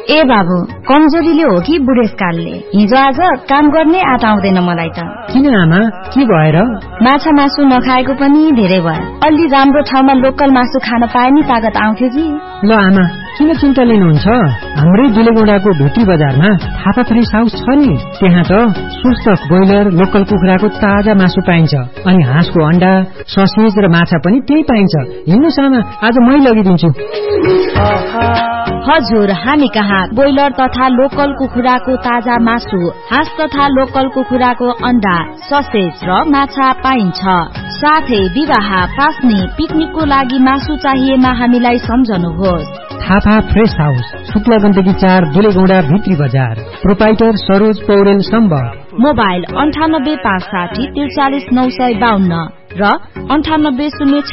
ए बाबु, कमजोरीले हो कि बुढेसकालले? हिजो आज काम गर्ने आँट आउँदैन मलाई त। किन आमा, के भएर? माछा मासु नखाएको पनि धेरै भयो। अलि राम्रो ठाउँमा लोकल मासु खान पाए नि तागत आउँथ्यो कि। ल आमा, किन चिन्ता लिनुहुन्छ? हाम्रै दुलेगौंडाको भित्री बजारमा थापा फ्रेस हाउस छ नि, त्यहाँ त स्वस्थ ब्रोइलर लोकल कुखुराको ताजा मासु पाइन्छ, अनि हाँसको अण्डा, ससेज र माछा पनि त्यही पाइन्छ। हिँड्नुस् आमा, आज मै लगिदिन्छु। हजुर, हामी कहाँ ब्रोइलर तथा लोकल कुखुराको ताजा मासु, हाँस तथा लोकल कुखुराको अण्डा, ससेज र माछा पाइन्छ। साथै विवाह, पास्ने, पिकनिकको लागि मासु चाहिएमा हामीलाई सम्झनुहोस्। थापा फ्रेस हाउस, शुक्ला गण्डकी 4, दुलेगौंडा भित्री बजार। प्रोपाइटर सरोज पौडेल सम्भव। मोबाइल 98 560 43 952 र 98 0